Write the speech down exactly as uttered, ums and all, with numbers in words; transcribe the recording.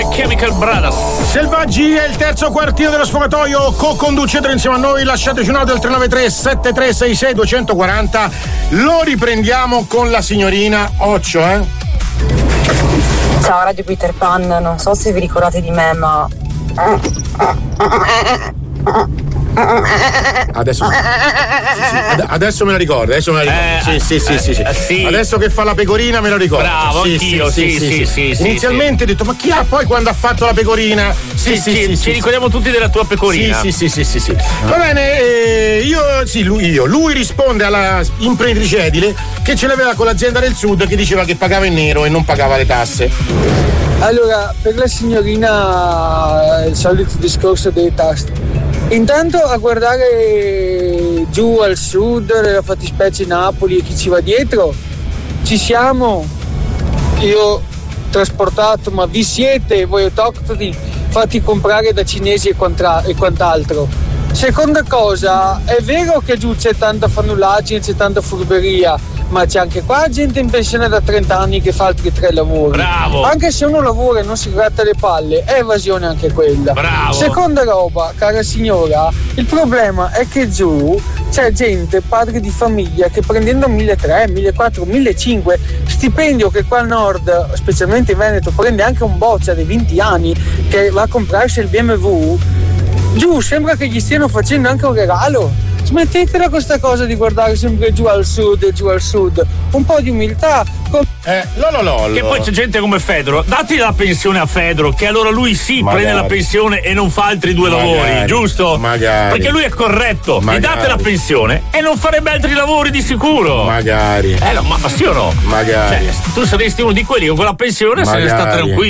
Chemical Brothers. Selvaggi è il terzo quartino dello sfogatoio, co-conducetelo insieme a noi, lasciateci un audio al tre nove tre sette tre sei sei due quattro zero. Lo riprendiamo con la signorina Occio, eh? Ciao Radio Peter Pan, non so se vi ricordate di me, ma Adesso sì, sì, adesso me la ricordo, adesso me la ricordo. Eh, sì, sì, eh, sì, sì, eh, sì. Adesso che fa la pecorina me la ricordo. Bravo, sì, anch'io, sì, sì, sì, sì, sì, Inizialmente sì. ho detto, ma chi ha poi quando ha fatto la pecorina? Sì, sì, sì, ci sì, ricordiamo tutti della tua pecorina. Sì, sì, sì, sì, sì, sì. Va bene, eh, io sì, lui, io. Lui risponde alla imprenditrice edile che ce l'aveva con l'azienda del sud che diceva che pagava in nero e non pagava le tasse. Allora, per la signorina il solito discorso delle tasse. Intanto a guardare giù al sud, nella fattispecie Napoli e chi ci va dietro, ci siamo. Io ho trasportato, ma vi siete voi autoctoni fatti comprare da cinesi e, quantra- e quant'altro. Seconda cosa, è vero che giù c'è tanta fannullaggine, c'è tanta furberia, ma c'è anche qua gente in pensione da trenta anni che fa altri tre lavori. Bravo! Anche se uno lavora e non si gratta le palle, è evasione anche quella. Bravo! Seconda roba, cara signora, il problema è che giù c'è gente, padri di famiglia, che prendendo milletrecento, millequattrocento, millecinquecento, stipendio che qua al nord, specialmente in Veneto, prende anche un boccia dei venti anni che va a comprarsi il B M W, giù sembra che gli stiano facendo anche un regalo. Smettetela questa cosa di guardare sempre giù al sud e giù al sud. Un po' di umiltà. Com- Eh, lolololo. Che poi c'è gente come Fedro, datti la pensione a Fedro, che allora lui sì Magari. prende la pensione e non fa altri due Magari. lavori, giusto? Magari. Perché lui è corretto, Magari. gli date la pensione e non farebbe altri lavori di sicuro. Magari. Eh no, ma, ma sì o no? Magari. Cioè, tu saresti uno di quelli con quella pensione se ne sta Magari. tranquillo.